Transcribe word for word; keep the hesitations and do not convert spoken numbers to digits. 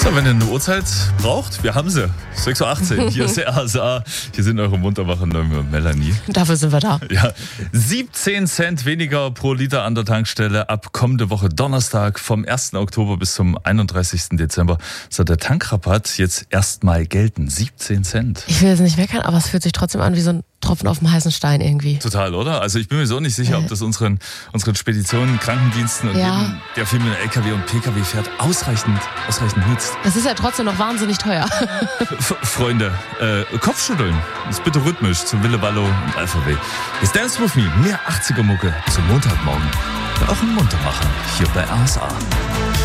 So, wenn ihr eine Uhrzeit braucht, wir haben sie. sechs Uhr achtzehn, hier ist der R S A. Hier sind eure munterwachen Melanie. Dafür sind wir da. Ja, siebzehn Cent weniger pro Liter an der Tankstelle ab kommende Woche Donnerstag vom ersten Oktober bis zum einunddreißigsten Dezember. Soll der Tankrabatt jetzt erstmal gelten. siebzehn Cent. Ich will jetzt nicht meckern, aber es fühlt sich trotzdem an wie so ein Tropfen auf dem heißen Stein irgendwie. Total, oder? Also ich bin mir so nicht sicher, ob das unseren, unseren Speditionen, Krankendiensten und Ja. jedem, der viel mit L K W und P K W fährt, ausreichend, ausreichend nützt. Es ist ja trotzdem noch wahnsinnig teuer. F- Freunde, äh, Kopfschütteln ist bitte rhythmisch zum Wille Wallo und Alpha W. Jetzt Dance With Me, mehr achtziger Mucke zum Montagmorgen. Für euren Muntermacher hier bei R S A.